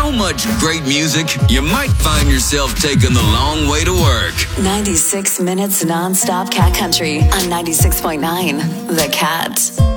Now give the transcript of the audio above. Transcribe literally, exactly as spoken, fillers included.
so much great music, you might find yourself taking the long way to work. ninety-six minutes non-stop Cat Country on ninety-six point nine The Cat.